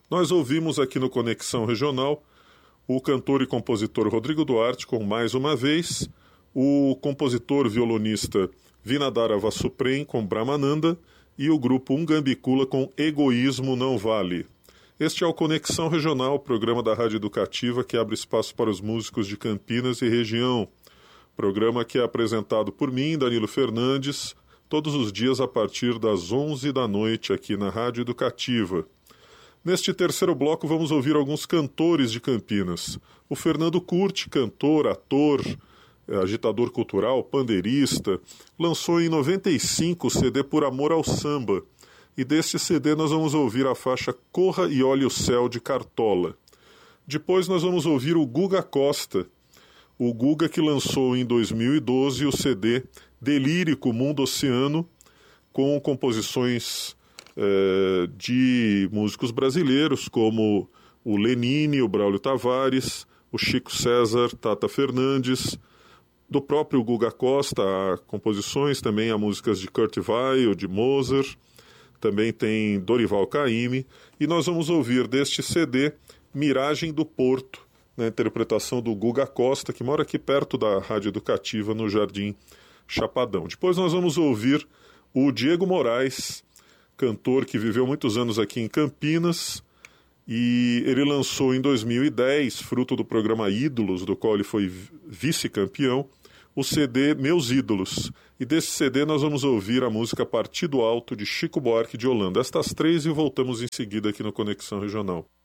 Nós ouvimos aqui no Conexão Regional o cantor e compositor Rodrigo Duarte com Mais Uma Vez, o compositor violonista Vinadara Vasuprem com Brahmananda e o grupo Ungambicula com Egoísmo Não Vale. Este é o Conexão Regional, programa da Rádio Educativa que abre espaço para os músicos de Campinas e região. Programa que é apresentado por mim, Danilo Fernandes, todos os dias a partir das 11 da noite aqui na Rádio Educativa. Neste terceiro bloco vamos ouvir alguns cantores de Campinas. O Fernando Curti, cantor, ator, agitador cultural, pandeirista, lançou em 95 o CD Por Amor ao Samba. E deste CD nós vamos ouvir a faixa Corra e Olhe o Céu de Cartola. Depois nós vamos ouvir o Guga Costa, o Guga que lançou em 2012 o CD Delírico Mundo Oceano, com composições de músicos brasileiros como o Lenine, o Braulio Tavares, o Chico César, Tata Fernandes, do próprio Guga Costa, há composições também, há músicas de Kurt Weill, de Mozart, também tem Dorival Caymmi, e nós vamos ouvir deste CD Miragem do Porto, na interpretação do Guga Costa, que mora aqui perto da Rádio Educativa, no Jardim Chapadão. Depois nós vamos ouvir o Diego Moraes, cantor que viveu muitos anos aqui em Campinas, e ele lançou em 2010, fruto do programa Ídolos, do qual ele foi vice-campeão, o CD Meus Ídolos. E desse CD nós vamos ouvir a música Partido Alto, de Chico Buarque de Holanda. Estas três e voltamos em seguida aqui no Conexão Regional.